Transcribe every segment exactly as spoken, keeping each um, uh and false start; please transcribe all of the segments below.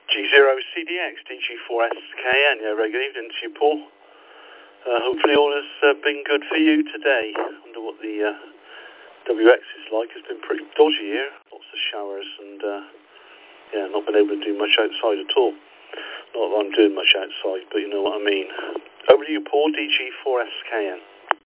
G zero C D X, D G four S K N, yeah, very good evening to you, Paul. Uh, hopefully all has uh, been good for you today. I wonder what the uh, W X is like. It's been pretty dodgy here, lots of showers and uh, yeah, not been able to do much outside at all. Not that I'm doing much outside, but you know what I mean. Over to you, Paul, D G four S K N.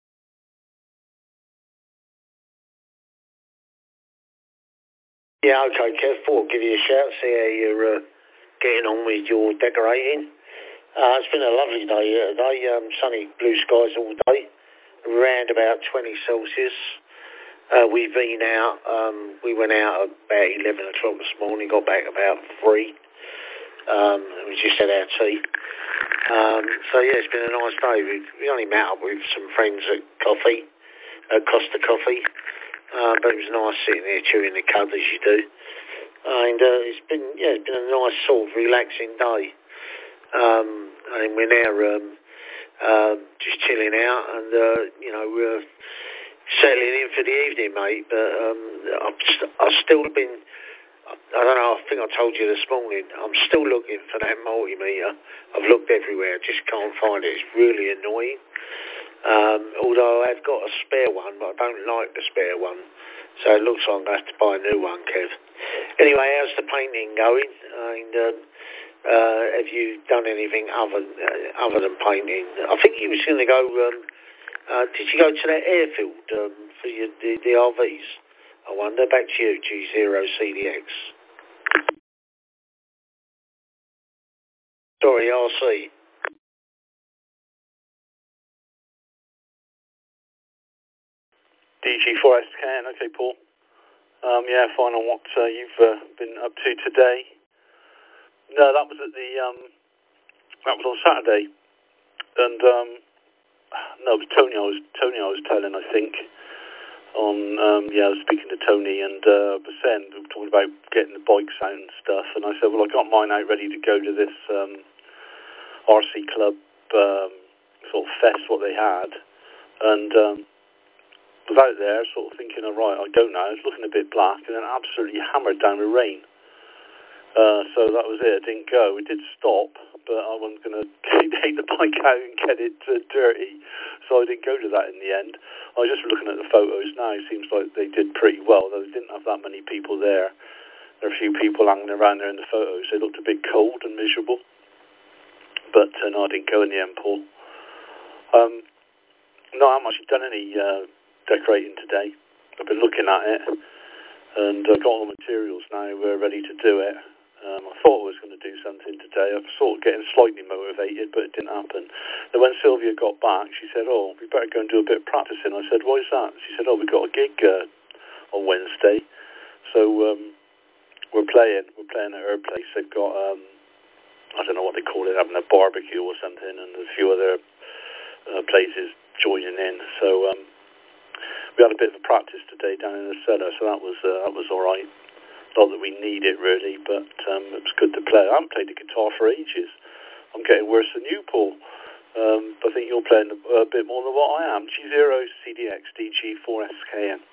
Yeah, okay, Kev. Thought I'd give you a shout, see how you're uh, getting on with your decorating. Uh, it's been a lovely day here today. Um, sunny blue skies all day, around about twenty Celsius. Uh, we've been out, um, we went out about eleven o'clock this morning, got back about three. Um, and we just had our tea. Um, so yeah, it's been a nice day. We, we only met up with some friends at Coffee, at Costa Coffee. Uh, but it was nice sitting there chewing the cud as you do. And uh, it's been, yeah, it's been a nice sort of relaxing day. Um, and we're now um, uh, just chilling out and, uh, you know, we're settling in for the evening, mate. But um, I've, st- I've still been, I don't know, I think I told you this morning, I'm still looking for that multimeter. I've looked everywhere, I just can't find it. It's really annoying. Um, although I've got a spare one, but I don't like the spare one. So it looks like I'm going to have to buy a new one, Kev. Anyway, how's the painting going? And um, uh, have you done anything other uh, other than painting? I think you was going to go, um, uh, did you go to that airfield um, for your, the, the R Vs? I wonder. Back to you, G zero C D X. Sorry, R C. D G four S K N, okay, Paul. Um, yeah, fine on what uh, you've uh, been up to today. No, that was at the, um, that was on Saturday. And, um, no, it was Tony I was, Tony I was telling, I think, on, um, yeah, I was speaking to Tony and uh, was saying, we were talking about getting the bikes out and stuff. And I said, well, I got mine out ready to go to this um, R C Club um, sort of fest, what they had. And, um, was out there sort of thinking, all right, I go now. It's looking a bit black and then absolutely hammered down with rain. Uh, so that was it. I didn't go. It did stop, but I wasn't going to take the bike out and get it uh, dirty. So I didn't go to that in the end. I was just looking at the photos now. It seems like they did pretty well, though they didn't have that many people there. There are a few people hanging around there in the photos. They looked a bit cold and miserable. But uh, no, I didn't go in the end, Paul. Um, no, I haven't actually done any uh, decorating today. I've been looking at it and I've got all the materials now. We're ready to do it. Um, I thought I was going to do something today. I was sort of getting slightly motivated, but it didn't happen. Then when Sylvia got back, she said, oh, we better go and do a bit of practicing. I said, why is that? She said, oh, we've got a gig uh, on Wednesday. So um, we're playing. We're playing at her place. They've got, um, I don't know what they call it, having a barbecue or something, and a few other uh, places joining in. So um, we had a bit of a practice today down in the cellar, so that was uh, that was all right. Not that we need it really, but um, it was good to play. I haven't played the guitar for ages. I'm getting worse than you, Paul. Um, I think you're playing a, a bit more than what I am. G zero C D X D G four S K N.